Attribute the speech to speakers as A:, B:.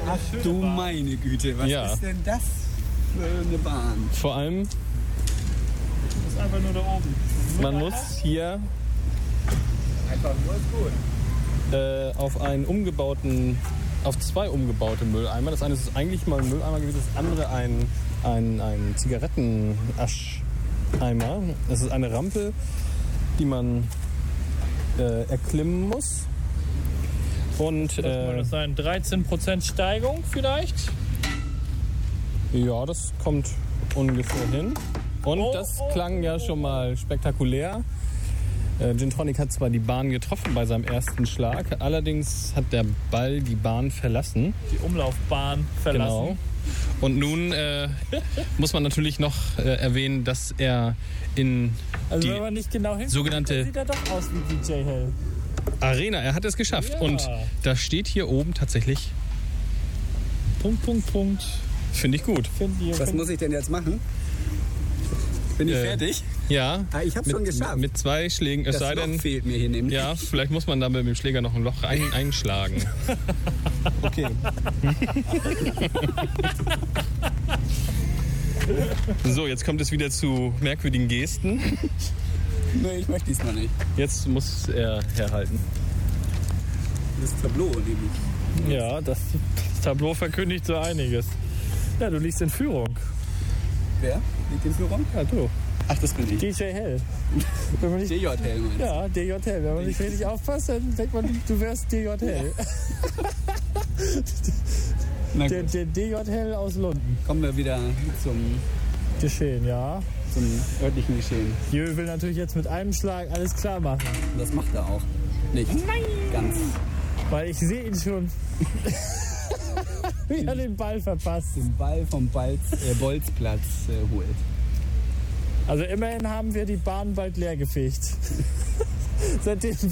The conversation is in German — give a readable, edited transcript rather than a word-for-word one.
A: Ach du meine Güte, was ist denn das für eine Bahn?
B: Vor allem,
C: Das ist einfach nur da oben.
B: man muss hier
A: Einfach nur ist gut.
B: auf zwei umgebaute Mülleimer. Das eine ist eigentlich mal ein Mülleimer gewesen, das andere ein Zigarettenascheimer. Das ist eine Rampe, die man erklimmen muss. Und
C: Was soll das sein? 13% Steigung vielleicht?
B: ja, das kommt ungefähr hin. Und das klang ja schon mal spektakulär. Gin Tonic hat zwar die Bahn getroffen bei seinem ersten Schlag, allerdings hat der Ball die Bahn verlassen.
C: Die Umlaufbahn verlassen.
B: Genau. Und nun muss man natürlich noch erwähnen, dass er in
C: Also
B: die
C: wenn man nicht genau hinguckt,
B: sogenannte
C: dann sieht er doch aus wie DJ Hell.
B: Arena, er hat es geschafft.
C: Ja.
B: Und da steht hier oben tatsächlich,
C: Punkt.
B: finde ich gut.
A: Was muss ich denn jetzt machen? Bin ich fertig?
B: Ja,
A: Ah, ich hab's schon geschafft.
B: mit 2 Schlägen, es
A: Das
B: sei
A: Loch
B: denn,
A: fehlt mir hier nämlich.
B: ja, vielleicht muss man da mit dem Schläger noch ein Loch einschlagen.
A: Okay.
B: So, jetzt kommt es wieder zu merkwürdigen Gesten.
A: Nee, ich möchte diesmal nicht.
B: Jetzt muss er herhalten.
A: Das Tableau nämlich.
C: Ja, das Tableau verkündigt so einiges. Ja, du liegst in Führung.
A: Wer? Liegt in Führung?
C: Ja, du.
A: Ach, das bin ich.
C: DJ Hell. Wenn man nicht,
A: DJ Hell meinst du?
C: ja, DJ Hell. Wenn man nicht richtig aufpasst, dann denkt man, du wärst DJ Hell.
A: Na
C: Der
A: gut.
C: DJ Hell aus Lunden.
A: Kommen wir wieder zum
C: Geschehen, ja.
A: örtlichen Geschehen.
C: Jö will natürlich jetzt mit einem Schlag alles klar machen.
A: Das macht er auch. Nicht. Nein. Ganz.
C: Weil ich sehe ihn schon, wie er den Ball verpasst.
A: Den Ball vom Bolzplatz holt.
C: Also immerhin haben wir die Bahn bald leer gefegt. Seitdem